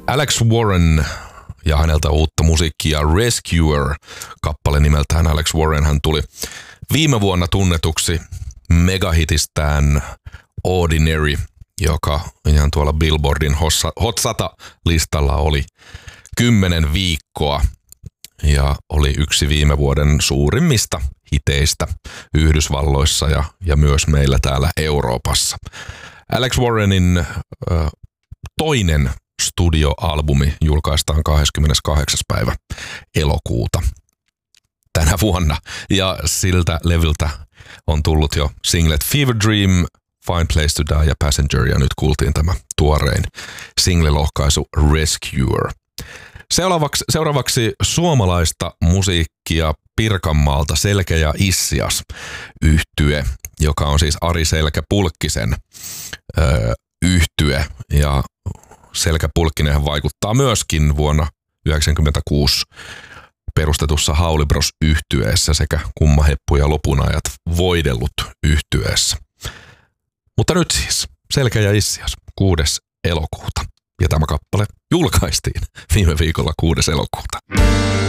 Alex Warren ja häneltä uutta musiikkia Rescuer, kappale nimeltään Alex Warren. Hän tuli viime vuonna tunnetuksi megahitistään Ordinary, joka ihan tuolla Billboardin Hot 100-listalla oli 10 viikkoa ja oli yksi viime vuoden suurimmista hiteistä Yhdysvalloissa ja myös meillä täällä Euroopassa. Alex Warrenin toinen studioalbumi julkaistaan 28. päivä elokuuta tänä vuonna. Ja siltä levyltä on tullut jo singlet Fever Dream, Fine Place to Die ja Passenger, ja nyt kuultiin tämä tuorein single-lohkaisu Rescuer. Seuraavaksi suomalaista musiikkia Pirkanmaalta Selkä ja Issias -yhtye, joka on siis Ari Selkä-Pulkkisen yhtye, ja Selkä-Pulkkinen vaikuttaa myöskin vuonna 1996 perustetussa Hauli Bros -yhtyeessä sekä Kummaheppu ja Lopunajat voidellut -yhtyeessä. Mutta nyt siis Selkä ja Issias 6. elokuuta. Ja tämä kappale julkaistiin viime viikolla 6. elokuuta.